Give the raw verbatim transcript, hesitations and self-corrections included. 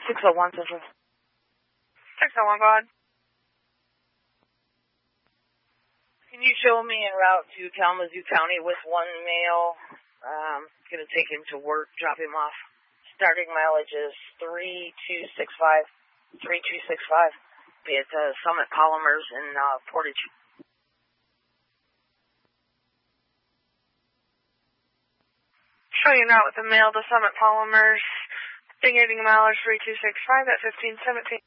six oh one Central. six oh one, go ahead. Can you show me en route to Kalamazoo County with one male? Um, going to take him to work, drop him off. Starting mileage is three two six five. three two six five. Be at uh, Summit Polymers in uh, Portage. Showing en route with the male to Summit Polymers. Indicating mileage three two six five at fifteen seventeen.